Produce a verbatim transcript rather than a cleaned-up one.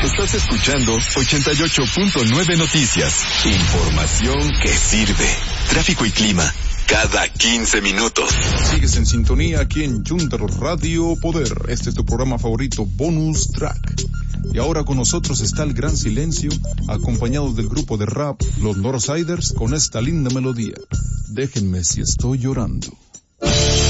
Estás escuchando ochenta y ocho punto nueve Noticias. Información que sirve. Tráfico y clima cada quince minutos. Sigues en sintonía aquí en Junta Radio Poder. Este es tu programa favorito, Bonus Track. Y ahora con nosotros está el Gran Silencio, acompañados del grupo de rap Los Northsiders, con esta linda melodía. Déjenme si estoy llorando.